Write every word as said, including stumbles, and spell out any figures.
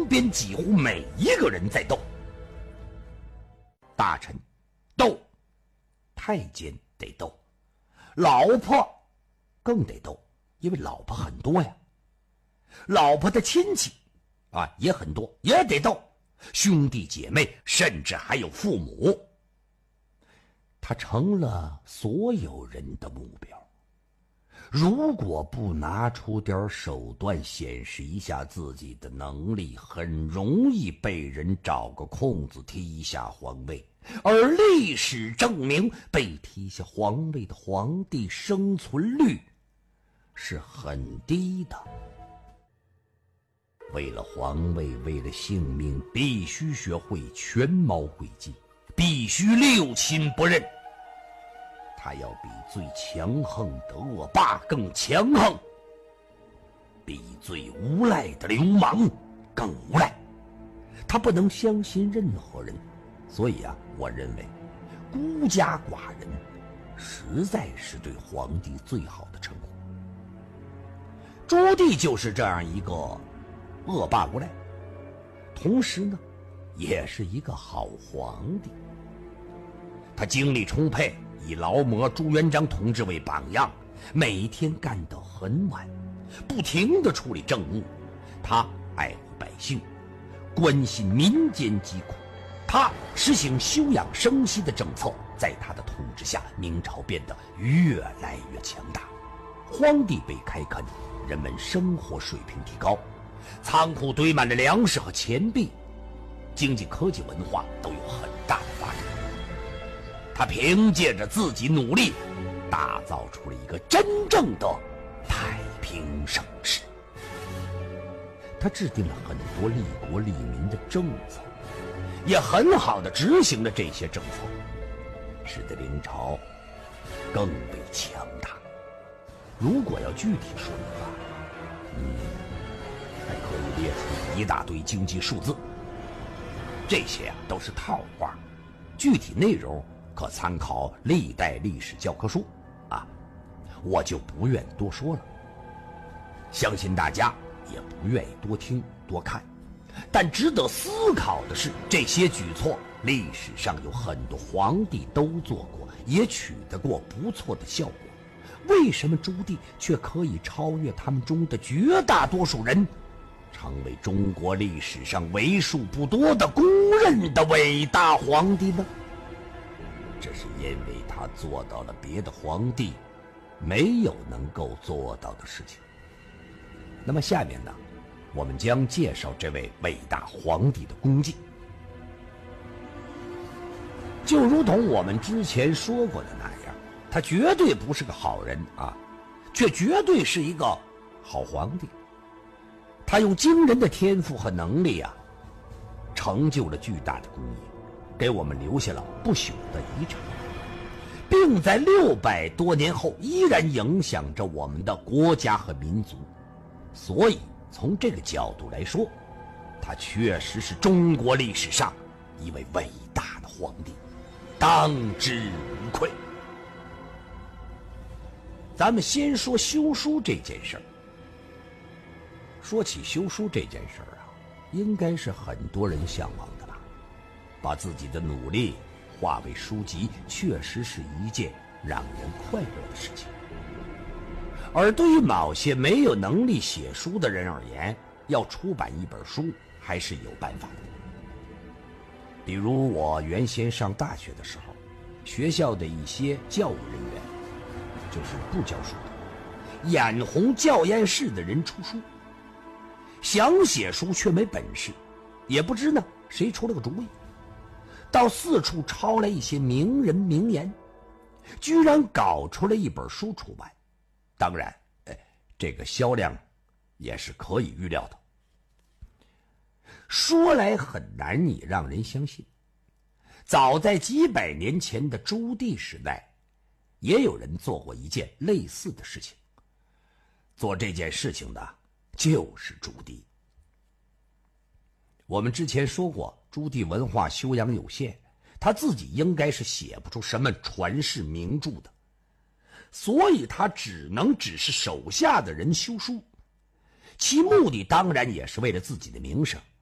身边几乎每一个人在斗。大臣斗，太监得斗，老婆更得斗，因为老婆很多呀。老婆的亲戚啊也很多，也得斗，兄弟姐妹，甚至还有父母。他成了所有人的目标。如果不拿出点手段显示一下自己的能力，很容易被人找个空子踢下皇位。而历史证明，被踢下皇位的皇帝生存率是很低的。为了皇位，为了性命，必须学会权谋诡计，必须六亲不认。他要比最强横的恶霸更强横，比最无赖的流氓更无赖。他不能相信任何人，所以啊，我认为孤家寡人实在是对皇帝最好的称呼。朱棣就是这样一个恶霸无赖，同时呢也是一个好皇帝。他精力充沛，以劳模朱元璋同志为榜样，每天干得很晚，不停地处理政务。他爱护百姓，关心民间疾苦，他实行休养生息的政策。在他的统治下，明朝变得越来越强大，荒地被开垦，人们生活水平提高，仓库堆满了粮食和钱币，经济、科技、文化都有很大的发展。他凭借着自己努力，打造出了一个真正的太平盛世。他制定了很多利国利民的政策，也很好地执行了这些政策，使得明朝更为强大。如果要具体说的话，嗯，还可以列出一大堆经济数字，这些啊都是套话，具体内容可参考历代历史教科书啊，我就不愿多说了。相信大家也不愿意多听多看，但值得思考的是，这些举措历史上有很多皇帝都做过，也取得过不错的效果。为什么朱棣却可以超越他们中的绝大多数人，成为中国历史上为数不多的公认的伟大皇帝呢？这是因为他做到了别的皇帝没有能够做到的事情。那么下面呢，我们将介绍这位伟大皇帝的功绩。就如同我们之前说过的那样，他绝对不是个好人啊，却绝对是一个好皇帝。他用惊人的天赋和能力啊，成就了巨大的功业，给我们留下了不朽的遗产，并在六百多年后依然影响着我们的国家和民族。所以从这个角度来说，他确实是中国历史上一位伟大的皇帝，当之无愧。咱们先说修书这件事儿。说起修书这件事儿啊，应该是很多人向往的吧。把自己的努力化为书籍，确实是一件让人快乐的事情。而对于某些没有能力写书的人而言，要出版一本书还是有办法的。比如我原先上大学的时候，学校的一些教务人员，就是不教书的，眼红教研室的人出书，想写书却没本事，也不知呢谁出了个主意，到四处抄来一些名人名言，居然搞出了一本书出版。当然，哎，这个销量也是可以预料的。说来很难以让人相信，早在几百年前的朱棣时代，也有人做过一件类似的事情。做这件事情的就是朱棣。我们之前说过，朱棣文化修养有限，他自己应该是写不出什么传世名著的，所以他只能指示手下的人修书，其目的当然也是为了自己的名声。